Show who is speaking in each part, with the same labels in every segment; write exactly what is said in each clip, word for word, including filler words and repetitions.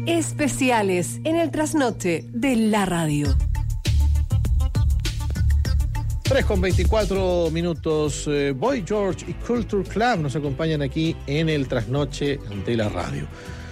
Speaker 1: Especiales en el trasnoche de la radio.
Speaker 2: tres con veinticuatro minutos. eh, Boy George y Culture Club nos acompañan aquí en el trasnoche de la radio.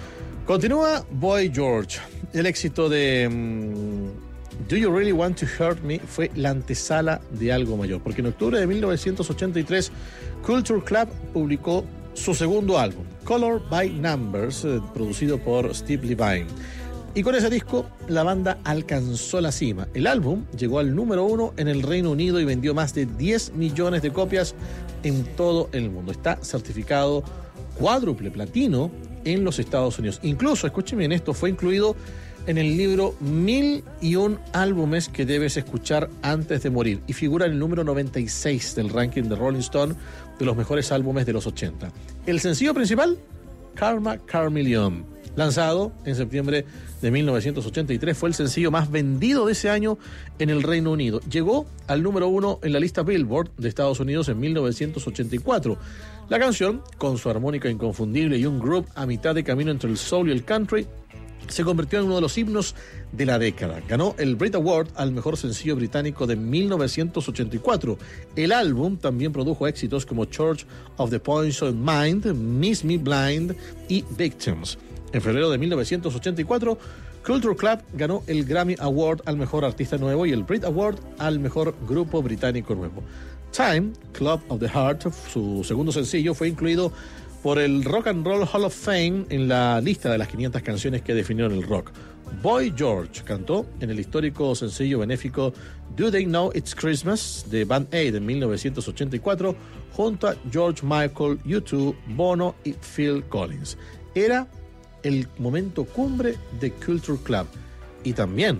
Speaker 2: Continúa Boy George. El éxito de um, Do You Really Want to Hurt Me fue la antesala de algo mayor, porque en octubre de mil novecientos ochenta y tres Culture Club publicó su segundo álbum, Color by Numbers, eh, producido por Steve Levine. Y con ese disco, la banda alcanzó la cima. El álbum llegó al número uno en el Reino Unido y vendió más de diez millones de copias en todo el mundo. Está certificado cuádruple platino en los Estados Unidos. Incluso, escuchen bien esto, fue incluido en el libro Mil y un álbumes que debes escuchar antes de morir, y figura en el número noventa y seis del ranking de Rolling Stone de los mejores álbumes de los ochenta. El sencillo principal, Karma Chameleon, lanzado en septiembre de mil novecientos ochenta y tres, fue el sencillo más vendido de ese año en el Reino Unido. Llegó al número uno en la lista Billboard de Estados Unidos en mil novecientos ochenta y cuatro. La canción, con su armónica inconfundible y un groove a mitad de camino entre el soul y el country, se convirtió en uno de los himnos de la década. Ganó el Brit Award al mejor sencillo británico de mil novecientos ochenta y cuatro. El álbum también produjo éxitos como Church of the Poisoned Mind, Miss Me Blind y Victims. En febrero de mil novecientos ochenta y cuatro, Culture Club ganó el Grammy Award al mejor artista nuevo y el Brit Award al mejor grupo británico nuevo. Time, Club of the Heart, su segundo sencillo, fue incluido por el Rock and Roll Hall of Fame en la lista de las quinientas canciones que definieron el rock. Boy George cantó en el histórico sencillo benéfico Do They Know It's Christmas de Band Aid en mil novecientos ochenta y cuatro junto a George Michael, U dos, Bono y Phil Collins. Era el momento cumbre de Culture Club y también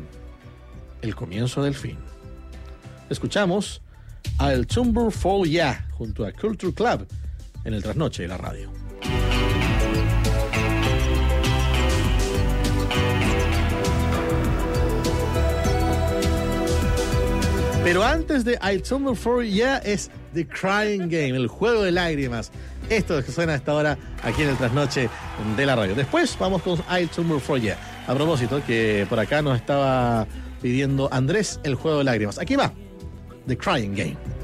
Speaker 2: el comienzo del fin. Escuchamos a El Tumble for Ya junto a Culture Club en el trasnoche de la radio. Pero antes de I Tumble for Ya es The Crying Game, el juego de lágrimas. Esto que suena a esta hora aquí en el trasnoche de la radio. Después vamos con I Tumble for Ya. A propósito, que por acá nos estaba pidiendo Andrés el juego de lágrimas. Aquí va, The Crying Game.